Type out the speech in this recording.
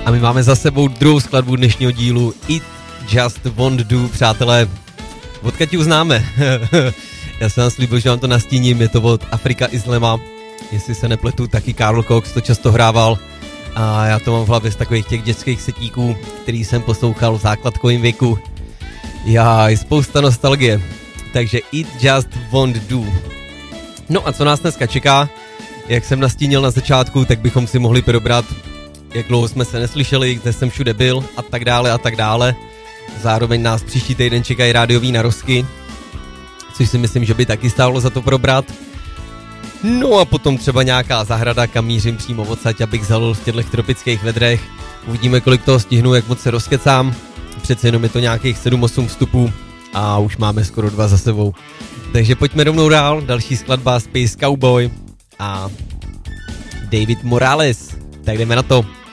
A my máme za sebou druhou skladbu dnešního dílu It Just Won't Do, přátelé. Odkud ji uznáme? Já jsem vám slíbil, že vám to nastíním, je to od Afrika Islama. Jestli se nepletu, taky Karl Cox to často hrával. A já to mám v hlavě z takových těch dětských setíků, který jsem poslouchal v základkovém věku. Já, je spousta nostalgie. Takže It Just Won't Do. No a co nás dneska čeká? Jak jsem nastínil na začátku, tak bychom si mohli probrat, jak dlouho jsme se neslyšeli, kde jsem všude byl a tak dále a tak dále. Zároveň nás příští týden čekají rádiový narozky, což si myslím, že by taky stálo za to probrat. No a potom třeba nějaká zahrada, kam mířím přímo odsaď, abych zalil v těchto tropických vedrech. Uvidíme, kolik toho stihnu, jak moc se rozkecám. Přece jenom je to nějakých 7-8 vstupů a už máme skoro 2 za sebou. Takže pojďme rovnou dál, další skladba Space Cowboy a David Morales. Tak jdeme na to.